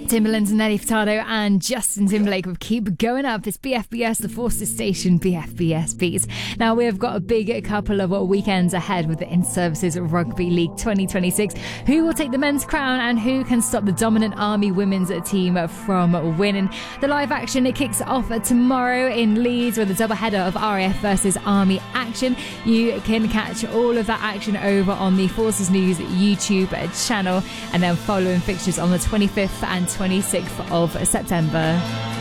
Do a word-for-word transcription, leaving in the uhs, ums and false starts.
Timbaland, Nelly Furtado and Justin Timberlake with Keep Going Up. It's B F B S, the Forces Station, B F B S Beats. Now, we have got a big couple of weekends ahead with the In-Services Rugby League twenty twenty-six. Who will take the men's crown and who can stop the dominant Army women's team from winning? The live action, it kicks off tomorrow in Leeds with a double header of R A F versus Army action. You can catch all of that action over on the Forces News YouTube channel, and then following fixtures on the twenty-fifth and twenty-sixth of September.